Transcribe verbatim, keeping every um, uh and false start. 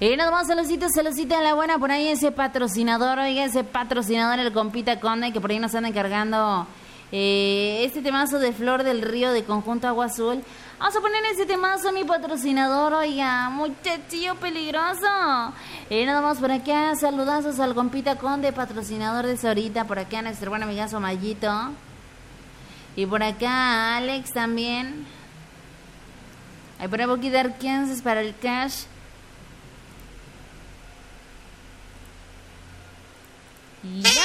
Y nada más, saludcita, saludcita a la buena por ahí ese patrocinador, oiga, ese patrocinador, el compita Conde, que por ahí nos anda encargando eh, este temazo de Flor del Río de Conjunto Agua Azul. Vamos a poner ese temazo a mi patrocinador, oiga, muchachillo peligroso. Y nada más por acá, saludazos al compita Conde, patrocinador de Sorita, por acá nuestro buen amigazo Mayito. Y por acá Alex también. Ahí por ahí voy a dar quince para el cash. Y ya.